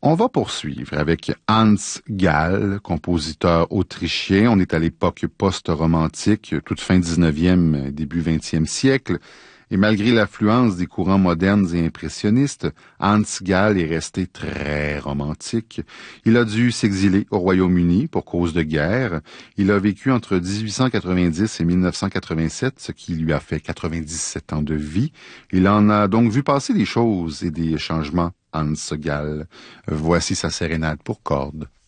On va poursuivre avec Hans Gall, compositeur autrichien. On est à l'époque post-romantique, toute fin 19e, début 20e siècle. Et malgré l'affluence des courants modernes et impressionnistes, Hans Gall est resté très romantique. Il a dû s'exiler au Royaume-Uni pour cause de guerre. Il a vécu entre 1890 et 1987, ce qui lui a fait 97 ans de vie. Il en a donc vu passer des choses et des changements, Hans Gall. Voici sa sérénade pour cordes.